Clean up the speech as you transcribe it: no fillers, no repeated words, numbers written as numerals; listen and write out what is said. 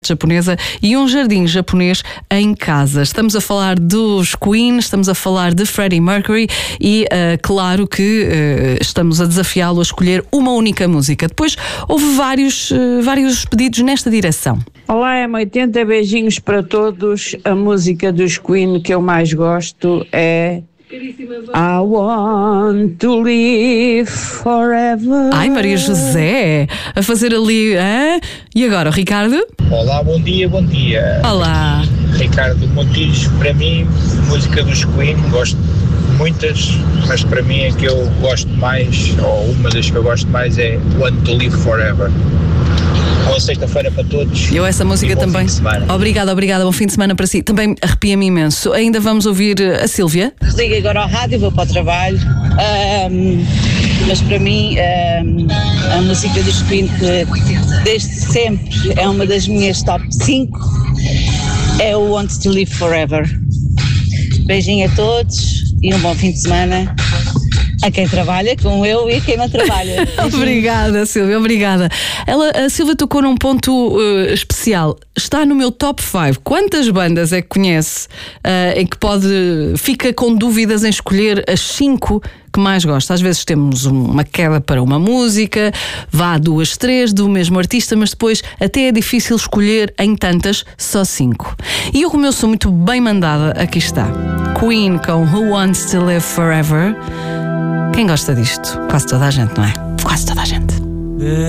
japonesa e um jardim japonês em casa. Estamos a falar dos Queen, estamos a falar de Freddie Mercury e claro que estamos a desafiá-lo a escolher uma única música. Depois houve vários pedidos nesta direção. Olá, M80, beijinhos para todos. A música dos Queen que eu mais gosto é I Want to Live Forever. Ai, Maria José, a fazer ali, hein? E agora, o Ricardo? Olá, bom dia. Olá. Ricardo Montijo, para mim, música dos Queen, gosto de muitas, mas para mim a que eu gosto mais, ou uma das que eu gosto mais é Want to Live Forever. Boa sexta-feira para todos. Eu essa música também. Obrigada, bom fim de semana para si. Também arrepia-me imenso. Ainda vamos ouvir a Sílvia. Ligo agora ao rádio, vou para o trabalho, mas para mim a música dos Queen, que desde sempre é uma das minhas top 5, é o Want to Live Forever. Beijinho a todos e um bom fim de semana a quem trabalha, como eu, e a quem não trabalha. Obrigada, Sílvia, obrigada. A Sílvia tocou num ponto especial. Está no meu top 5. Quantas bandas é que conhece em que fica com dúvidas em escolher as 5 que mais gosta? Às vezes temos uma queda para uma música, vá 2, 3 do mesmo artista, mas depois até é difícil escolher em tantas, só 5. E eu, como eu sou muito bem mandada, aqui está. Queen com Who Wants to Live Forever. Quem gosta disto? Quase toda a gente, não é? Quase toda a gente.